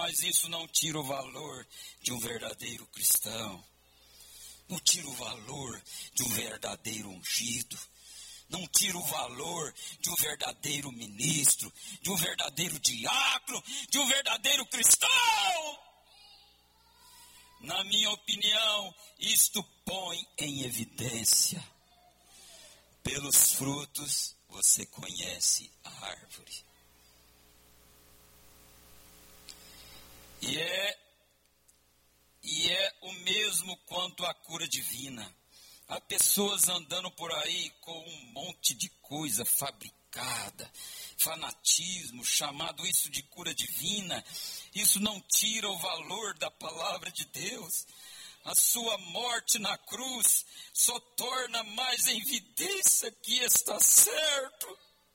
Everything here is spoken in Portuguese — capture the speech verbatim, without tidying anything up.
Mas isso não tira o valor de um verdadeiro cristão. Não tira o valor de um verdadeiro ungido. Não tira o valor de um verdadeiro ministro, de um verdadeiro diácono, de um verdadeiro cristão. Na minha opinião, isto põe em evidência. Pelos frutos você conhece a árvore. E é, e é o mesmo quanto a cura divina. Há pessoas andando por aí com um monte de coisa fabricada, fanatismo, chamado isso de cura divina. Isso não tira o valor da palavra de Deus. A sua morte na cruz só torna mais em evidência que está certo.